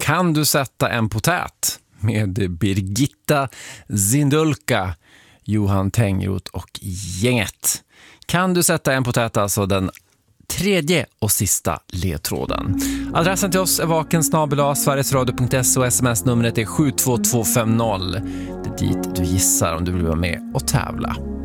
Kan du sätta en potät? Med Birgitta Zindulka, Johan Tengroth och gänget. Kan du sätta en potät, alltså den tredje och sista ledtråden. Adressen till oss är vaken@sverigesradio.se och sms-numret är 72250. Det är dit du gissar om du vill vara med och tävla.